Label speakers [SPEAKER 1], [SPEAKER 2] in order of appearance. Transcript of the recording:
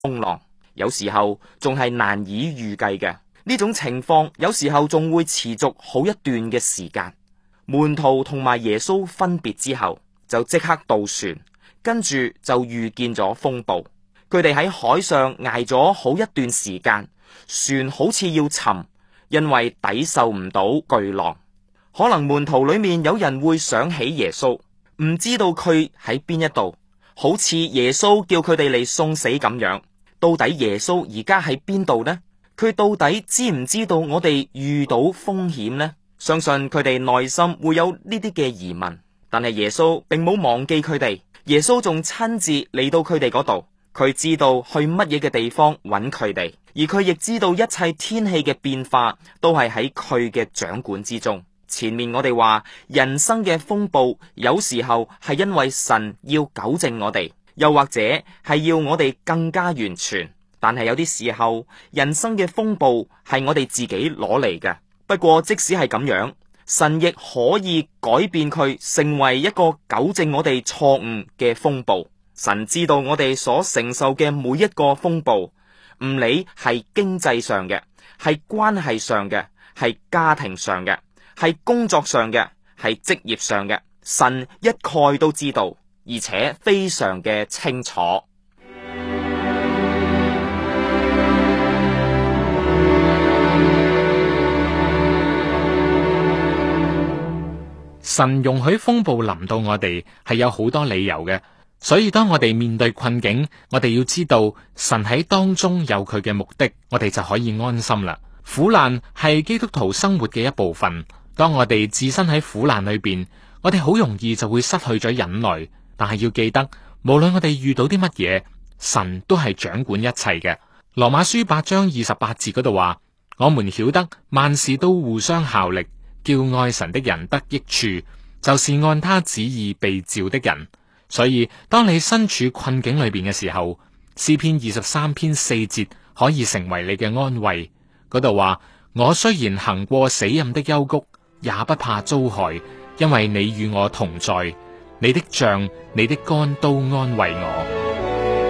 [SPEAKER 1] 風浪，有時候仲係難以預計嘅。呢種情況有時候仲會持續好一段嘅時間。門徒同埋耶穌分別之後，就即刻渡船，跟住就遇見咗風暴。佢哋喺海上挨咗好一段時間，船好似要沉，因為抵受唔到巨浪。可能門徒裏面有人會想起耶穌，唔知道佢喺邊一度，好似耶穌叫佢哋嚟送死咁樣。到底耶穌而家喺邊度呢？佢到底知唔知道我哋遇到風險呢？相信佢哋內心會有呢啲嘅疑問，但係耶穌並冇忘記佢哋。耶穌仲親自嚟到佢哋嗰度，佢知道去乜嘢嘅地方揾佢哋，而佢亦知道一切天氣嘅變化都係喺佢嘅掌管之中。前面我哋話人生嘅風暴有時候係因為神要糾正我哋，又或者係要我哋更加完全，但係有啲時候人生嘅風暴係我哋自己攞嚟嘅。不過即使係咁樣，神亦可以改變佢成為一個糾正我哋錯誤嘅風暴。神知道我哋所承受嘅每一個風暴，唔理係經濟上嘅，係關係上嘅，係家庭上嘅，係工作上嘅，係職業上嘅，神一概都知道，而且非常嘅清楚。
[SPEAKER 2] 神容許風暴臨到我哋係有好多理由嘅，所以當我哋面對困境，我哋要知道神喺當中有佢嘅目的，我哋就可以安心啦。苦難係基督徒生活嘅一部分，當我哋置身喺苦難裏邊，我哋好容易就會失去咗忍耐。但係要記得，無論我哋遇到啲乜嘢，神都係掌管一切嘅。羅馬書8章28節嗰度話：我們曉得萬事都互相效力，叫愛神的人得益處，就是按他旨意被召的人。所以當你身處困境裏邊嘅時候，詩篇23篇4節可以成為你嘅安慰。嗰度話：我雖然行過死蔭的幽谷，也不怕遭害，因為你與我同在，你的杖、你的竿都安慰我。